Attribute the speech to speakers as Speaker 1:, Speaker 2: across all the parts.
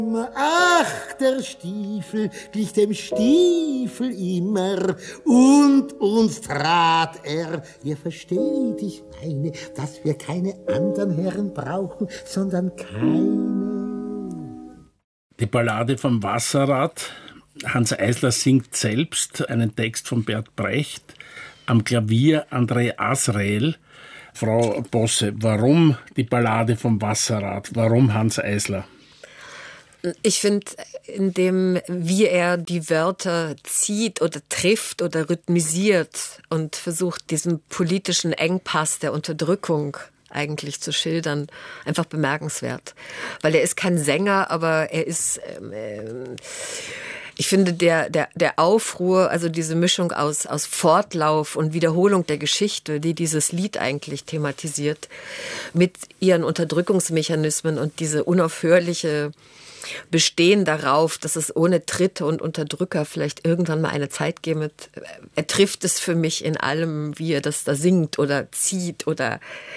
Speaker 1: Ach, der Stiefel glich dem Stiefel immer, und uns trat er. Ihr versteht, ich meine, dass wir keine anderen Herren brauchen, sondern keine.
Speaker 2: Die Ballade vom Wasserrad. Hanns Eisler singt selbst einen Text von Bert Brecht. Am Klavier André Azrael. Frau Bosse, warum die Ballade vom Wasserrad? Warum Hanns Eisler?
Speaker 3: Ich finde, in dem, wie er die Wörter zieht oder trifft oder rhythmisiert und versucht, diesen politischen Engpass der Unterdrückung eigentlich zu schildern, einfach bemerkenswert. Weil er ist kein Sänger, aber er ist, ich finde, der Aufruhr, also diese Mischung aus Fortlauf und Wiederholung der Geschichte, die dieses Lied eigentlich thematisiert, mit ihren Unterdrückungsmechanismen und diese unaufhörliche Bestehen darauf, dass es ohne Tritte und Unterdrücker vielleicht irgendwann mal eine Zeit geben wird. Er trifft es für mich in allem, wie er das da singt oder zieht oder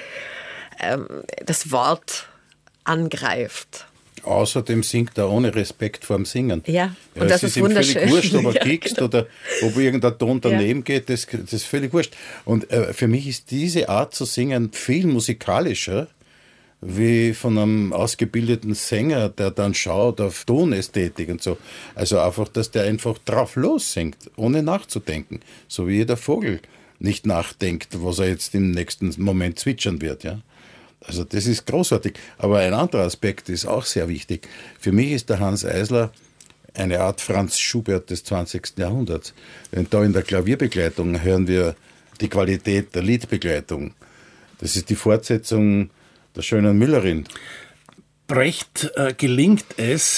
Speaker 3: das Wort angreift.
Speaker 4: Außerdem singt er ohne Respekt vorm Singen.
Speaker 3: Ja, und das ist wunderschön.
Speaker 4: Es ist ihm völlig wurscht, ob er kickst
Speaker 3: genau.
Speaker 4: Oder ob irgendein Ton daneben geht, das ist völlig wurscht. Und für mich ist diese Art zu singen viel musikalischer wie von einem ausgebildeten Sänger, der dann schaut auf Tonästhetik und so. Also einfach, dass der einfach drauf los singt, ohne nachzudenken. So wie jeder Vogel nicht nachdenkt, was er jetzt im nächsten Moment zwitschern wird. Ja? Also das ist großartig. Aber ein anderer Aspekt ist auch sehr wichtig. Für mich ist der Hanns Eisler eine Art Franz Schubert des 20. Jahrhunderts. Denn da in der Klavierbegleitung hören wir die Qualität der Liedbegleitung. Das ist die Fortsetzung der schönen Müllerin.
Speaker 2: Brecht gelingt es,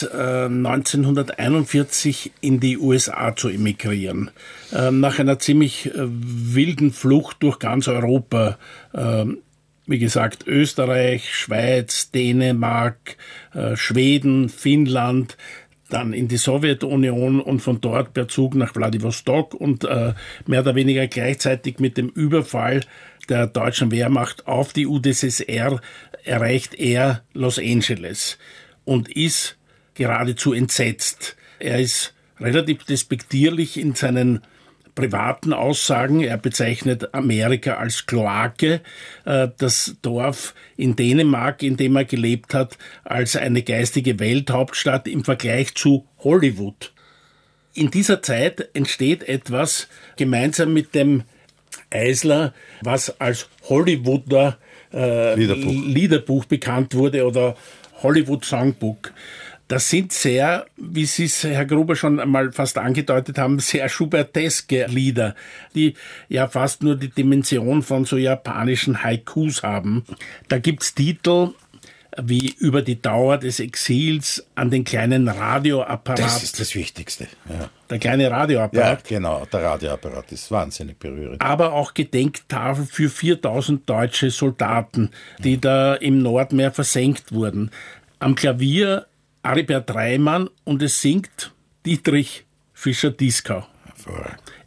Speaker 2: 1941 in die USA zu emigrieren. Nach einer ziemlich wilden Flucht durch ganz Europa. Wie gesagt, Österreich, Schweiz, Dänemark, Schweden, Finnland, dann in die Sowjetunion und von dort per Zug nach Wladiwostok und mehr oder weniger gleichzeitig mit dem Überfall der deutschen Wehrmacht auf die UdSSR erreicht er Los Angeles und ist geradezu entsetzt. Er ist relativ despektierlich in seinen privaten Aussagen. Er bezeichnet Amerika als Kloake, das Dorf in Dänemark, in dem er gelebt hat, als eine geistige Welthauptstadt im Vergleich zu Hollywood. In dieser Zeit entsteht etwas gemeinsam mit dem Eisler, was als Hollywooder Liederbuch bekannt wurde oder Hollywood Songbook. Das sind sehr, wie Sie es, Herr Gruber, schon einmal fast angedeutet haben, sehr schuberteske Lieder, die ja fast nur die Dimension von so japanischen Haikus haben. Da gibt's Titel wie Über die Dauer des Exils an den kleinen Radioapparat.
Speaker 4: Das ist das Wichtigste. Ja.
Speaker 2: Der kleine Radioapparat.
Speaker 4: Ja, genau, der Radioapparat ist wahnsinnig berührend.
Speaker 2: Aber auch Gedenktafel für 4000 deutsche Soldaten, die da im Nordmeer versenkt wurden. Am Klavier Aribert Reimann und es singt Dietrich Fischer-Dieskau.